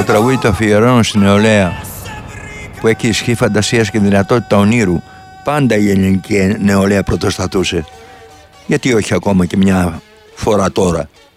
τραγούδι το αφιερώνω στην νεολαία που έχει ισχύ φαντασίας και δυνατότητα ονείρου. Πάντα η ελληνική νεολαία πρωτοστατούσε. Γιατί όχι ακόμα και μια φορά τώρα.